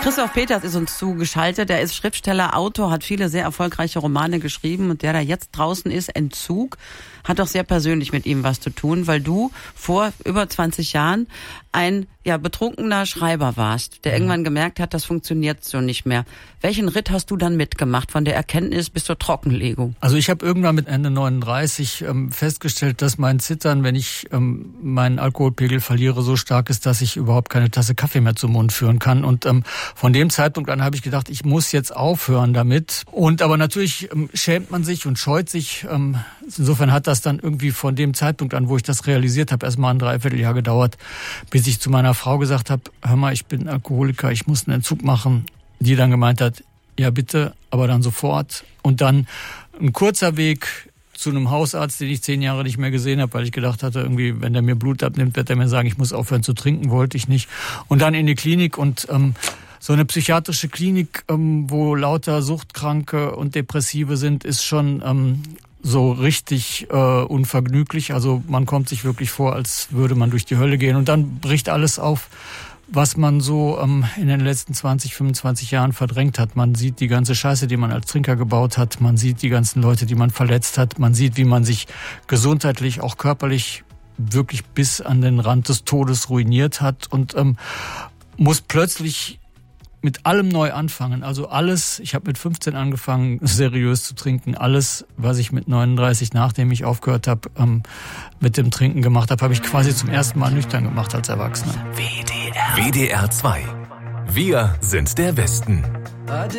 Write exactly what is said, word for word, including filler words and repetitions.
Christoph Peters ist uns zugeschaltet. Er ist Schriftsteller, Autor, hat viele sehr erfolgreiche Romane geschrieben und der da jetzt draußen ist, Entzug, hat doch sehr persönlich mit ihm was zu tun, weil du vor über zwanzig Jahren ein ja betrunkener Schreiber warst, der mhm. irgendwann gemerkt hat, das funktioniert so nicht mehr. Welchen Ritt hast du dann mitgemacht, von der Erkenntnis bis zur Trockenlegung? Also ich habe irgendwann mit Ende neununddreißig ähm, festgestellt, dass mein Zittern, wenn ich ähm, meinen Alkoholpegel verliere, so stark ist, dass ich überhaupt keine Tasse Kaffee mehr zum Mund führen kann. Und ähm, von dem Zeitpunkt an habe ich gedacht, ich muss jetzt aufhören damit. Und aber natürlich ähm, schämt man sich und scheut sich. Ähm, insofern hat das dann irgendwie von dem Zeitpunkt an, wo ich das realisiert habe, erst mal ein Dreivierteljahr gedauert, bis ich zu meiner Frau gesagt habe, hör mal, ich bin Alkoholiker, ich muss einen Entzug machen. Die dann gemeint hat, ja bitte, aber dann sofort. Und dann ein kurzer Weg zu einem Hausarzt, den ich zehn Jahre nicht mehr gesehen habe, weil ich gedacht hatte, irgendwie, wenn der mir Blut abnimmt, wird er mir sagen, ich muss aufhören zu trinken, wollte ich nicht. Und dann in die Klinik und ähm, so eine psychiatrische Klinik, ähm, wo lauter Suchtkranke und Depressive sind, ist schon ähm, so richtig äh, unvergnüglich. Also man kommt sich wirklich vor, als würde man durch die Hölle gehen. Und dann bricht alles auf, was man so ähm, in den letzten zwanzig, fünfundzwanzig Jahren verdrängt hat. Man sieht die ganze Scheiße, die man als Trinker gebaut hat. Man sieht die ganzen Leute, die man verletzt hat. Man sieht, wie man sich gesundheitlich, auch körperlich wirklich bis an den Rand des Todes ruiniert hat und ähm, muss plötzlich mit allem neu anfangen. Also alles, ich habe mit fünfzehn angefangen, seriös zu trinken. Alles, was ich mit neununddreißig, nachdem ich aufgehört habe, ähm, mit dem Trinken gemacht habe, habe ich quasi zum ersten Mal nüchtern gemacht als Erwachsener. W D R. W D R zwei. Wir sind der Westen.